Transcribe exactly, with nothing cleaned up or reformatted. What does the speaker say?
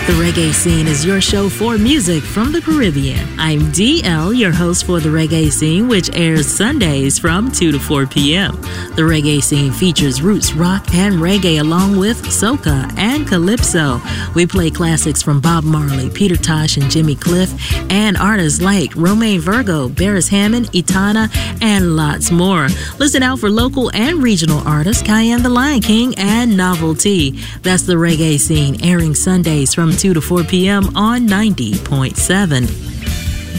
The Reggae Scene is your show for music from the Caribbean. I'm D L, your host for The Reggae Scene, which airs Sundays from two to four p.m. The Reggae Scene features roots, rock, and reggae along with soca and calypso. We play classics from Bob Marley, Peter Tosh, and Jimmy Cliff, and artists like Romain Virgo, Beres Hammond, Etana, and lots more. Listen out for local and regional artists, Cayenne the Lion King, and Novelty. That's The Reggae Scene, airing Sundays from two to four p.m. on ninety point seven.